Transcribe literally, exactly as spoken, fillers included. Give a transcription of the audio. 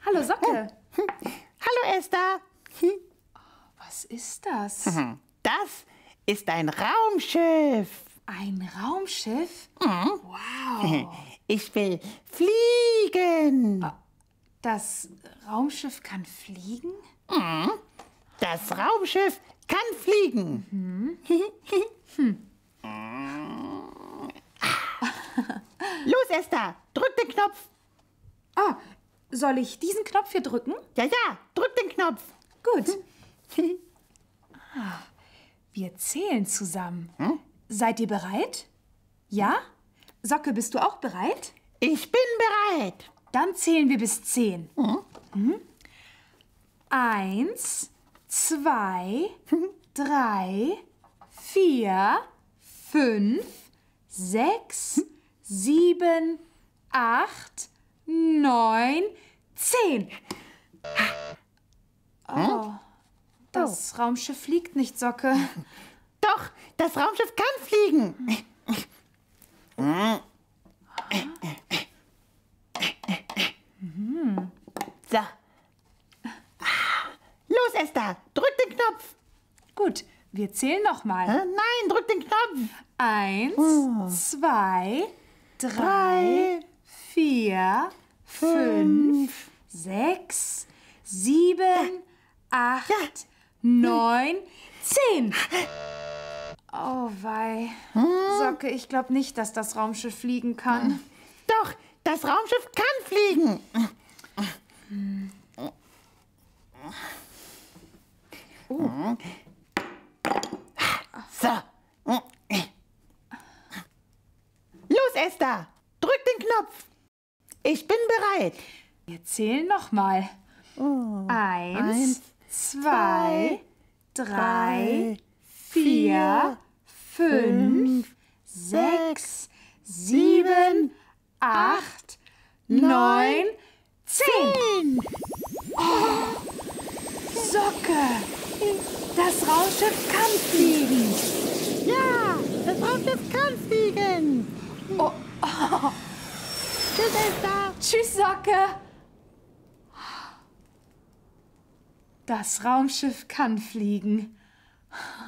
Hallo Socke. Hallo Esther. Was ist das? Das ist ein Raumschiff. Ein Raumschiff? Wow. Ich will fliegen. Das Raumschiff kann fliegen? Das Raumschiff kann fliegen. Los, Esther, drück den Knopf. Ah, soll ich diesen Knopf hier drücken? Ja, ja, drück den Knopf. Gut. Ah, wir zählen zusammen. Seid ihr bereit? Ja? Socke, bist du auch bereit? Ich bin bereit. Dann zählen wir bis zehn. Mhm. Eins, zwei, drei, vier, fünf, sechs, sieben, acht, neun, zehn. Oh, das Raumschiff fliegt nicht, Socke. Doch, das Raumschiff kann fliegen. So. Los, Esther, drück den Knopf. Gut, wir zählen noch mal. Äh, Nein, drück den Knopf. Eins, zwei, drei, vier, fünf, sechs, sieben, acht, neun, zehn. Oh wei. Socke, ich glaube nicht, dass das Raumschiff fliegen kann. Doch, das Raumschiff kann fliegen. So. Los, Esther, drück den Knopf. Ich bin bereit. Wir zählen noch mal. Eins, Eins, zwei, drei, vier, fünf, sechs, sieben, acht, neun, zehn. Socke, das Raumschiff kann fliegen. Ja, das Raumschiff kann fliegen. Oh, Tschüss, Esther. tschüss, Socke. Das Raumschiff kann fliegen.